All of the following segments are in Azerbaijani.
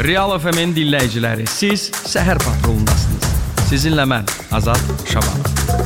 Real FM-in dinləyiciləri, siz Səhər Patrolundasınız. Sizinlə mən, Azad Şabanov.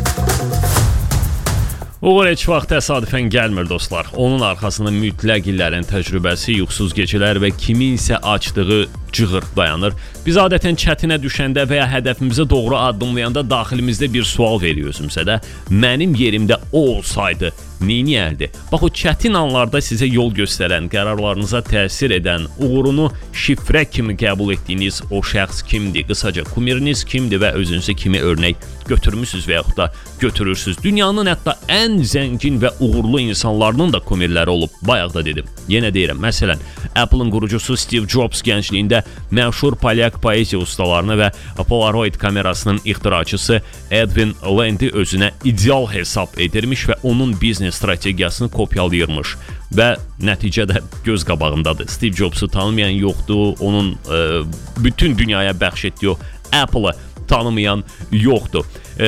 Uğur heç vaxt təsadüfən gəlmir dostlar. Onun arxasında mütləq illərin təcrübəsi, yuxusuz gecələr və kiminsə açdığı cığır dayanır. Biz adətən çətinə düşəndə və ya hədəfimizə doğru addımlayanda daxilimizdə bir sual veriyor özümüzə də. Mənim yerimdə o olsaydı neyniyərdi? Bax o çətin anlarda sizə yol göstərən, qərarlarınıza təsir edən, uğurunu şifrə kimi qəbul etdiyiniz o şəxs kimdir? Qısaca kumiriniz kimdir və özünüzə kimi örnək götürmüsünüz və yaxud da götürürsünüz? Dünyanın hətta ən zəngin və uğurlu insanlarının da kumirləri olub. Bayaq da dedim. Yenə deyirəm. Məsələn, Apple-ın qurucusu Steve Jobs gəncliyində məşhur polyak poeziya ustalarını və Polaroid kamerasının ixtiraçısı Edwin Land'i özünə ideal hesab edirmiş və onun biznes strategiyasını kopyalayırmış. Və nəticədə göz qabağındadır. Steve Jobs'u tanımayan yoxdur, onun bütün dünyaya bəxş etdiyi o Apple-ı tanımayan yoxdur.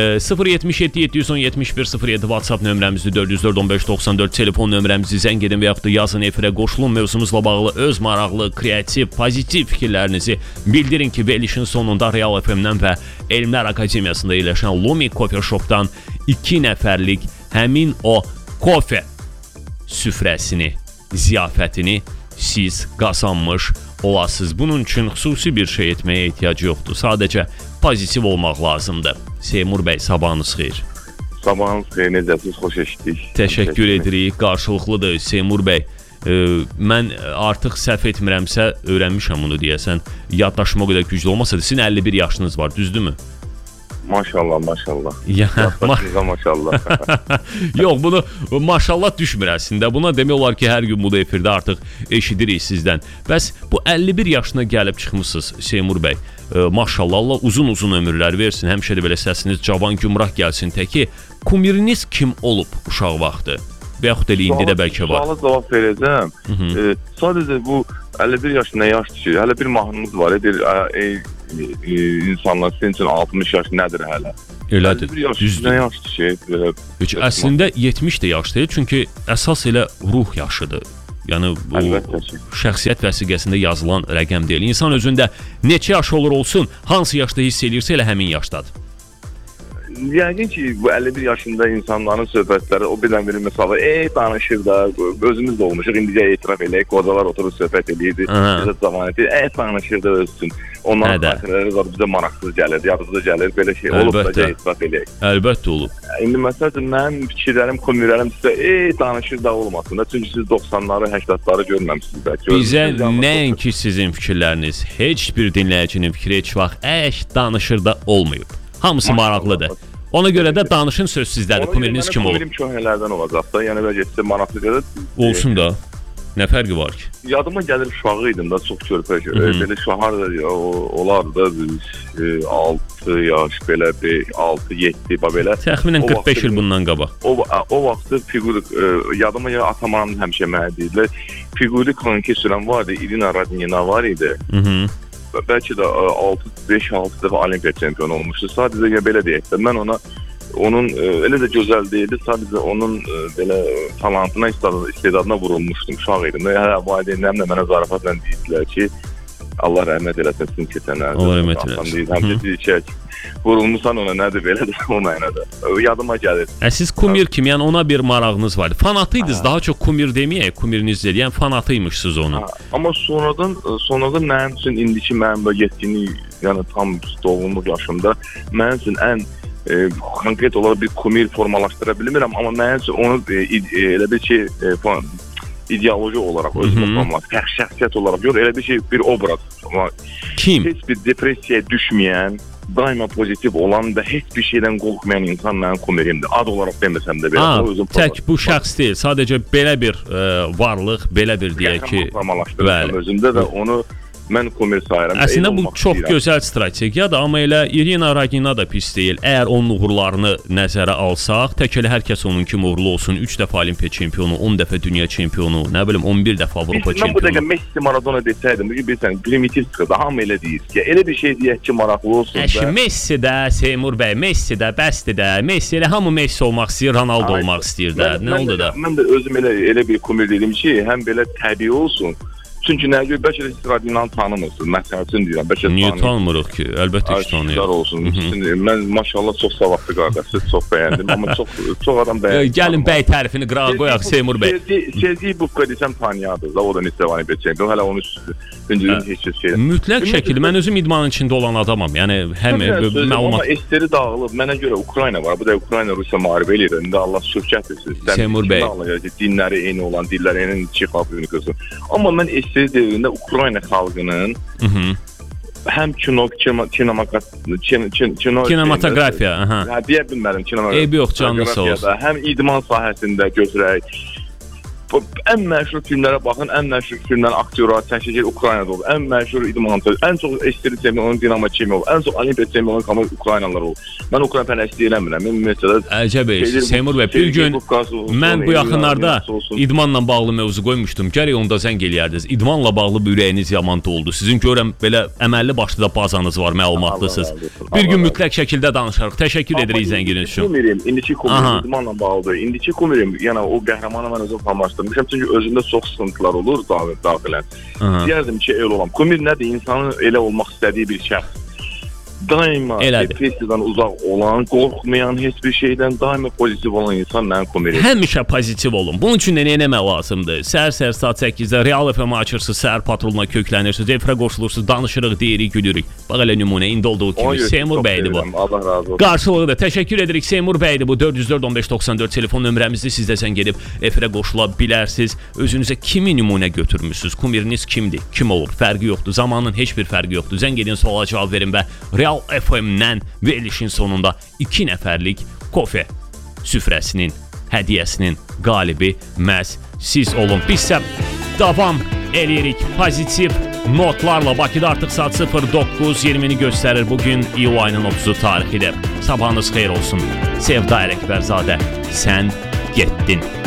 077 717 0107 WhatsApp nömrəmizdir, 404 15 94 telefon nömrəmizi zəng edin və yaxud da yazın efirə, qoşulun, mövzumuzla bağlı öz maraqlı, kreativ, pozitiv fikirlərinizi bildirin ki, verilişin sonunda Real FM-dən və Elmlər Akademiyasında yerləşən Lumi Coffee Shop-dan 2 nəfərlik həmin o kofe süfrəsini, ziyafətini siz qazanmış olasınız. Bunun üçün xüsusi bir şey etməyə ehtiyac yoxdur. Sadəcə pozitiv olmaq lazımdır. Seymur bəy, sabahınız xeyir. Sabahınız xeyir, necəsiniz, xoş eşitdik. Təşəkkür edirik, qarşılıqlıdır Seymur bəy. Mən artıq səhv etmirəmsə öyrənmişəm bunu deyəsən. Yaddaşım o qədər güclü olmasa da sizin 51 yaşınız var, düzdürmü? Maşallah, maşallah. Maşallah. Yox, bunu maşallah düşmür əslində. Buna demək olar ki, hər gün bu da efirdə artıq eşidirik sizdən. Bəs bu 51 yaşına gəlib çıxmışsınız Seymur bəy. Maşallah, Allah uzun-uzun ömürlər versin. Həmişə də belə səsiniz cavan, gümrah gəlsin. Təki kumiriniz kim olub uşaq vaxtı? Və yaxud elə indi də bəlkə var. Suala cavab verəcəm. Sadəcə bu 51 yaşında yaşdır ki, hələ bir mahnımız var. İnsanlar sizin üçün 60 yaş nədir hələ? Elədir, düzdür. Nə yaşdır ki? Əslində 70 də yaş deyil, çünki əsas elə ruh yaşıdır. Yəni bu şəxsiyyət vəsiqəsində yazılan rəqəm deyil. İnsan özündə neçə yaş olur olsun, hansı yaşda hiss edirsə elə həmin yaşdadır. Yəqin ki, bu 51 yaşında insanların söhbətləri, o birdən bir misal var, danışır da, özümüz də olmuşuq, indicə etiraf eləyək, qocalar oturur söhbət eləyirdi, bizə zaman edir, danışır da özsün. Onların xatirələri var, bizə maraqsız gəlir, yadımıza gəlir, belə şey olub da etiraf eləyək. Əlbəttə olub. İndi məsələn, mənim fikirlərim, kumirlərim sizə danışır da olmasın da, çünki siz 90'ları, 80'ları görməmişsiniz bəlkə. Bizə nəinki sizin fikirləriniz, heç bir dinləyicinin fikri heç vaxt danışır da olmayıb. Hamısı maraqlıdır. Ona görə də danışın söz sizdədir. Kumiriniz kim olur? Kumirim köhnələrdən olacaq da. Yəni bəlkə sizə maraqlı gəlir. Olsun da. Nə fərqi var ki? Yadıma gəlir uşağı idim da, çox körpə. Belə uşaqlar da olardı 6 yaş, belə 6-7 belə. Təxminən 45 il bundan qabaq. O vaxtı figurik, yadıma gəlir, atam həmişə mənə deyirlər. Figurik konki sürən vardı, Irina Radnina var idi. Bəlkə də 5-6 dəfə olimpiya çempionu olmuşdu. Sadəcə belə deyək də, mən onun elə də gözəl deyildi, sadəcə onun belə talantına, istedadına vurulmuşdum, uşaq idim. Valideynlərim də mənə zarafatla deyirdilər ki, Allah rəhmət eləsin sizin keçənlərdə. Allah rəhmət eləsin. Həmçə vurulmuşsan ona nədir belə də, ona yana da. Yadıma gəlir. Siz kumir kimi, yəni ona bir marağınız vardı. Fanatıydınız, daha çox kumir deməyək, kumiriniz deyil, yəni fanatıymışsınız onun. Amma sonradan mənim üçün indiki mənim yetkinlik, yəni tam dolğunluq yaşımda mənim üçün ən konkret olaraq bir kumir formalaşdıra bilmirəm, amma mənim üçün onu elə bir şey ideoloji olaraq özümə formalaşdır. Şəxsiyyət olaraq yox, elə bir şey, bir obraz. Kim? Heç bir depressiyaya düşməyən, daima pozitiv olan və heç bir şeydən qorxmayan insan mənim kumirimdir. Ad olaraq deməsəm də belə. Tək bu şəxs deyil, sadəcə belə bir varlıq, belə bir deyək ki, formalaşdırmışam özümdə və onu mən kumir sayıram. Əslində bu çox gözəl strategiyadır, amma elə Irina Radnina da pis deyil. Əgər onun uğurlarını nəzərə alsaq, tək elə hər kəs onun kimi uğurlu olsun. 3 dəfə olimpiya çempionu, 10 dəfə dünya çempionu, nə bilim 11 dəfə Avropa çempionu. Mən bu dəqiqə Messi, Maradona desəydim, bilirsən, primitiv çıxırdı. Hamı elə deyir ki, elə bir şey deyək ki, maraqlı olsun da. Messi də, Seymur bəy, Messi də, bəsdir də. Messi elə hamı Messi olmaq istəyir, Ronaldo olmaq istəyir də. Nə oldu da? Mən də özüm elə bir kumir dedim ki, həm belə təbii olsun, Çünki nə görə bəlkə də siz radiondan tanımırsınız. Məsəl üçün deyirəm, bəlkə niyə tanımırıq ki? Əlbəttə ki, tanıyırıq. Olsun. Mən maşallah çox savadlı qardaşsınız, çox bəyəndim, amma çox adam bəyəndi. Gəlin bəy tərifini qırağa qoyaq Seymur bəy. Sergey Bubka desəm tanıyardınız da, o da Neftçi çempion. Hələ onu öncədən heç şey. Mütləq şəkildə mən özüm idmanın içində olan adamam. Yəni həm məlumat. Amma esteri dağılıb. Mənə görə Ukrayna var. Bu da Ukrayna-Rusiya müharibə eləyir. İndi Allah şükür Seymur bəy. Dinləri eyni olan, dilləri eyni çıxıb qızı. Amma mən esteri dövründə Ukrayna xalqının həm kinematografiya, deyə bilmərəm kinematografiya. Eybi yox, canlı sağ olsun. Həm idman sahəsində götürək. Ən məşhur filmlərə baxın, ən məşhur filmlərin aktyorları təşkil Ukraynada olur. Ən məşhur idmançı, ən çox esteri çempionu Dinamo kimi olur. Ən çox Olimpiya çempionu komand Ukraynalılar olur. Mən Ukrayna pərəstliyi eləmirəm. Mən məsələn Əcəb, Seymur bəy, bir gün mən bu yaxınlarda idmanla bağlı mövzu qoymuşdum. Gərək onda zəng eləyərdiniz. İdmanla bağlı ürəyiniz yaman doldu. Sizin görəm belə əməlli başlı da bazanız var, məlumatlısınız. Bir gün mütləq şəkildə danışarıq. Təşəkkür edirik zənginiz üçün. İndiki komand idmanla bağlıdır. İndiki komand, yəni o qəhrəmanı mən özüm formalaşdırdım. Çünki özündə çox sıxıntılar olur daxilən. Deyərdim ki, elə olam. Kumir nədir? İnsanın elə olmaq istədiyi bir şəxs. Daima depressiyadan uzaq olan, qorxmayan heç bir şeydən daima pozitiv olan insan mənim kumirim. Həmişə pozitiv olun. Bunun üçün də nə etmək lazımdır? Səhər saat 8-də Real FM açırsınız, səhər patroluna köklənirsiniz, efirə qoşulursunuz, danışırıq, deyirik, gülürük. Bax elə nümunə indi olduğu kimi Seymur bəydir bu. Allah razı olsun. Qarşılığı da təşəkkür edirik. Seymur bəydir bu. 404-1594 telefon nömrəmizdir. Siz də sən gedib efirə qoşula bilərsiniz. Özünüzə kimi nümunə götürmüsünüz? Kumiriniz kimdir? Kim olur? Fərqi yoxdur. Zamanın heç bir fərqi yoxdur. Zəng edin, suala cavab verin və Real FM-dən verilişin sonunda 2 nəfərlik kofe süfrəsinin, hədiyyəsinin qalibi məhz siz olun. Bizsə davam eləyirik pozitiv notlarla. Bakıda artıq saat 09:20-ni göstərir. Bugün iyul ayının 30-u tarixidir. Sabahınız xeyir olsun. Sevda Əkbərzadə, sən getdin.